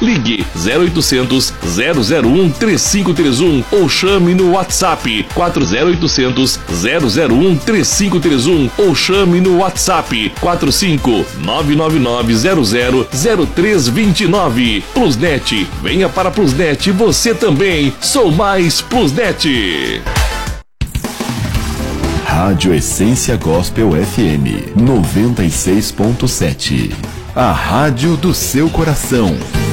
Ligue 0800 001 3531 ou chame no WhatsApp 40800 001 3531 ou chame no WhatsApp 45 99900 0329. Plusnet, venha para Plusnet você também. Sou mais Plusnet. Rádio Essência Gospel FM 96.7. A rádio do seu coração.